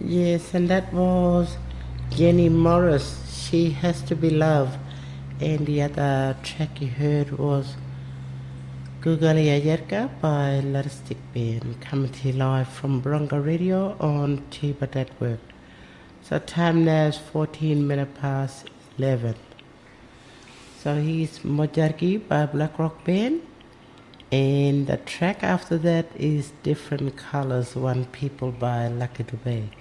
Yes, and that was Jenny Morris. She has to be loved. And the other track you heard was Gugalia Yerka by Laristic Band, coming to you live from Bronga Radio on Tiba Network. So time now is 14 minutes past 11. So he's Mojargi by Black Rock Band. And the track after that is Different Colors, One People by Lucky Dubé.